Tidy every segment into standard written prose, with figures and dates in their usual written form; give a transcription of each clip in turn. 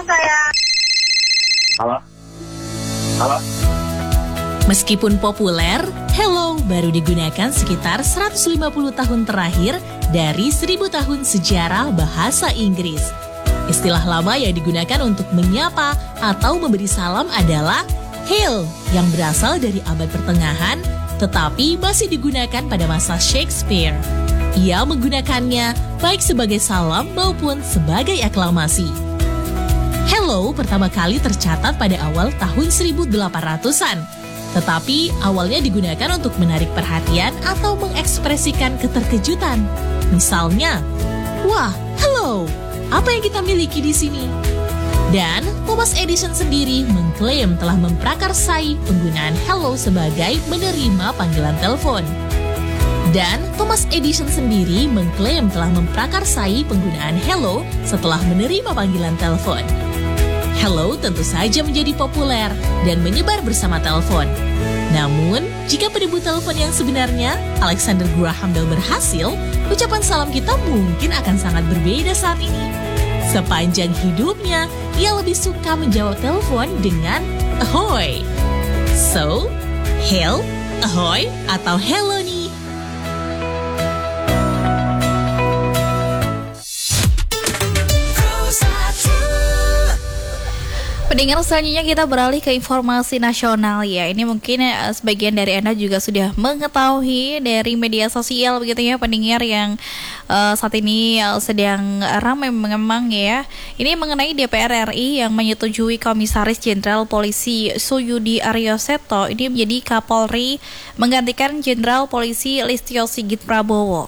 sayang. Halo? Halo? Meskipun populer, Hello baru digunakan sekitar 150 tahun terakhir dari 1000 tahun sejarah bahasa Inggris. Istilah lama yang digunakan untuk menyapa atau memberi salam adalah hail yang berasal dari abad pertengahan tetapi masih digunakan pada masa Shakespeare. Ia menggunakannya baik sebagai salam maupun sebagai aklamasi. Hello pertama kali tercatat pada awal tahun 1800-an, tetapi awalnya digunakan untuk menarik perhatian atau mengekspresikan keterkejutan. Misalnya, wah, hello, apa yang kita miliki di sini? Dan Thomas Edison sendiri mengklaim telah memprakarsai penggunaan hello sebagai menerima panggilan telepon. Dan Thomas Edison sendiri mengklaim telah memprakarsai penggunaan hello setelah menerima panggilan telepon. Hello tentu saja menjadi populer dan menyebar bersama telepon. Namun, jika penemu telepon yang sebenarnya, Alexander Graham Bell berhasil, ucapan salam kita mungkin akan sangat berbeda saat ini. Sepanjang hidupnya, ia lebih suka menjawab telepon dengan ahoy. So, hail, ahoy, atau hello nih. Pendengar, selanjutnya kita beralih ke informasi nasional ya. Ini mungkin sebagian dari Anda juga sudah mengetahui dari media sosial begitu ya pendengar yang saat ini sedang ramai memang ya. Ini mengenai DPR RI yang menyetujui Komisaris Jenderal Polisi Suyudi Aryoseto ini menjadi Kapolri menggantikan Jenderal Polisi Listio Sigit Prabowo.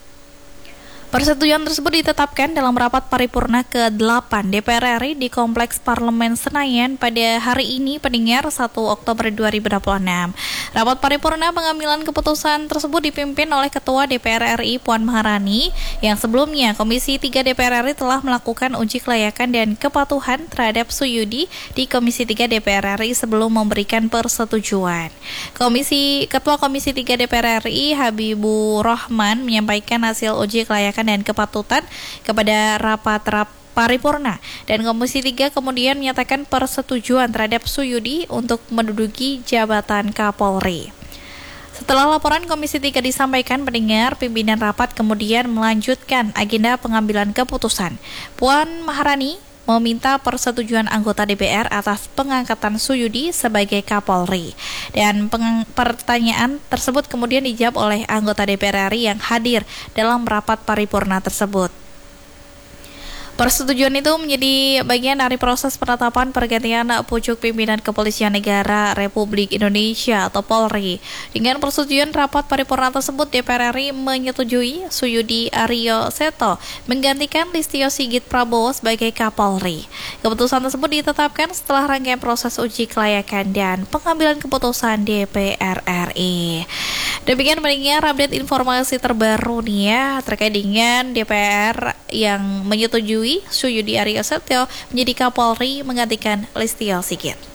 Persetujuan tersebut ditetapkan dalam rapat paripurna ke-8 DPR RI di Kompleks Parlemen Senayan pada hari ini pendengar 1 Oktober 2026. Rapat paripurna pengambilan keputusan tersebut dipimpin oleh Ketua DPR RI Puan Maharani yang sebelumnya Komisi 3 DPR RI telah melakukan uji kelayakan dan kepatuhan terhadap Suyudi di Komisi 3 DPR RI sebelum memberikan persetujuan. Ketua Komisi 3 DPR RI Habibur Rahman menyampaikan hasil uji kelayakan dan kepatutan kepada rapat paripurna dan Komisi 3 kemudian menyatakan persetujuan terhadap Suyudi untuk menduduki jabatan Kapolri. Setelah laporan Komisi 3 disampaikan pendengar, pimpinan rapat kemudian melanjutkan agenda pengambilan keputusan. Puan Maharani meminta persetujuan anggota DPR atas pengangkatan Suyudi sebagai Kapolri. Dan pertanyaan tersebut kemudian dijawab oleh anggota DPR RI yang hadir dalam rapat paripurna tersebut. Persetujuan itu menjadi bagian dari proses penetapan pergantian pucuk pimpinan Kepolisian Negara Republik Indonesia atau Polri. Dengan persetujuan rapat paripurna tersebut, DPR RI menyetujui Suyudi Aryoseto menggantikan Listio Sigit Prabowo sebagai Kapolri. Keputusan tersebut ditetapkan setelah rangkaian proses uji kelayakan dan pengambilan keputusan DPR RI. Demikian pendengar update informasi terbaru nih ya terkait dengan DPR yang menyetujui Suyudi Aryoseto menjadi Kapolri menggantikan Listio Sigit.